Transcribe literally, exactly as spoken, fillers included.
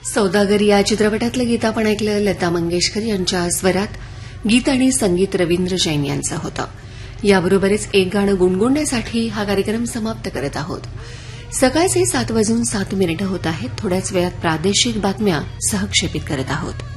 सौदागर या चित्रपटातलं गीत आपण ऐकलं लता मंगेशकर यांच्या स्वरात. गीत आणि संगीत रवींद्र जैन यांचं होतं. याबरोबरच एक गाणं गुणगुणण्यासाठी हा कार्यक्रम समाप्त करत आहोत. सकाळचे सात वाजून सात मिनिटं होत आहेत. थोड्याच वेळात प्रादेशिक बातम्या सहक्षेपित करत आहोत.